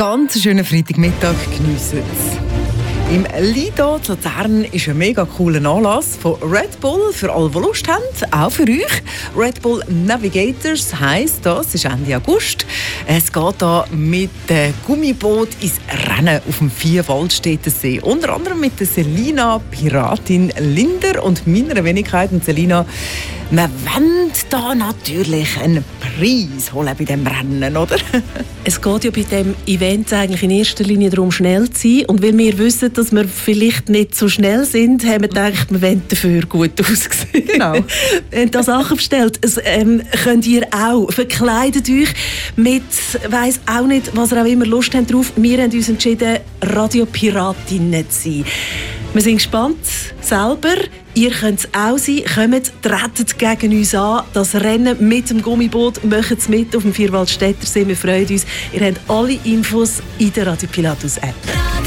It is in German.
ganz schönen Freitagmittag geniessen. Im Lido zu Luzern ist ein mega cooler Anlass von Red Bull für alle, die Lust haben, auch für euch. Red Bull Navigators heisst das, ist Ende August. Es geht hier mit dem Gummiboot ins Rennen auf dem Vierwaldstätter See. Unter anderem mit der Selina Piratin Linder und meiner Wenigkeit. Und Selina, wir wollen da natürlich einen Preis holen bei diesem Rennen, oder? Es geht ja bei diesem Event eigentlich in erster Linie darum, schnell zu sein. Und weil wir wissen, dass wir vielleicht nicht so schnell sind, haben wir gedacht, wir wollen dafür gut aussehen. Genau. Wir haben da Sachen bestellt. Es, könnt ihr auch. Verkleidet euch mit, weiss auch nicht, was ihr auch immer Lust habt drauf. Wir haben uns entschieden, Radiopiratinnen zu sein. Wir sind gespannt selber. Ihr könnt es auch sein. Kommt, tretet gegen uns an. Das Rennen mit dem Gummiboot, macht es mit auf dem Vierwaldstätter See. Wir freuen uns. Ihr habt alle Infos in der Radio Pilatus App.